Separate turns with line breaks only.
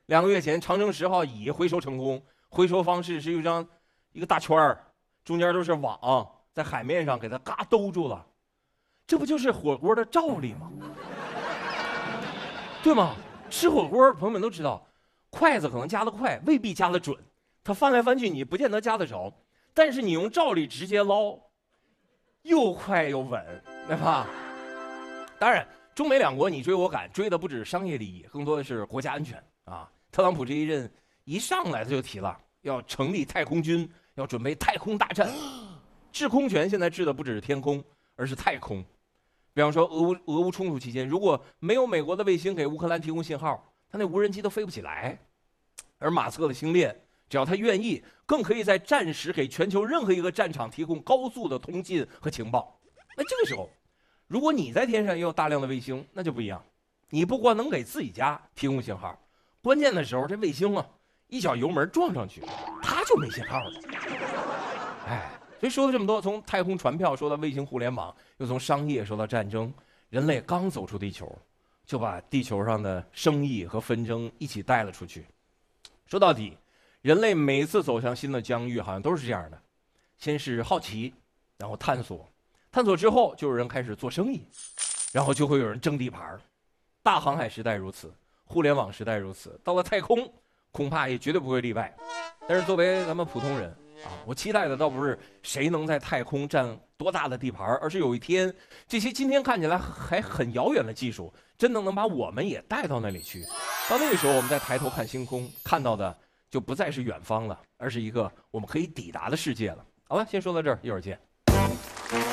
2个月前，长征10号乙回收成功，回收方式是一个大圈儿，中间都是网，在海面上给它嘎兜住了，这不就是火锅的罩例吗？对吗？吃火锅，朋友们都知道，筷子可能夹得快，未必夹得准，它翻来翻去，你不见得夹得着，但是你用罩例直接捞，又快又稳，对吧？当然，中美两国你追我赶，追的不只是商业利益，更多的是国家安全啊。特朗普这一任一上来他就提了，要成立太空军，要准备太空大战，制空权现在制的不只是天空，而是太空。比方说俄乌冲突期间，如果没有美国的卫星给乌克兰提供信号，他那无人机都飞不起来。而马斯克的星链，只要他愿意，更可以在战时给全球任何一个战场提供高速的通信和情报。那这个时候，如果你在天上也有大量的卫星，那就不一样。你不光能给自己家提供信号，关键的时候这卫星啊，一脚油门撞上去，它就没信号了。哎。所以说了这么多，从太空船票说到卫星互联网，又从商业说到战争，人类刚走出地球，就把地球上的生意和纷争一起带了出去。说到底，人类每次走向新的疆域，好像都是这样的：先是好奇，然后探索，探索之后就有人开始做生意，然后就会有人争地盘。大航海时代如此，互联网时代如此，到了太空，恐怕也绝对不会例外。但是作为咱们普通人，我期待的倒不是谁能在太空占多大的地盘，而是有一天，这些今天看起来还很遥远的技术，真的能把我们也带到那里去。到那个时候，我们再抬头看星空，看到的就不再是远方了，而是一个我们可以抵达的世界了。好了，先说到这儿，一会儿见。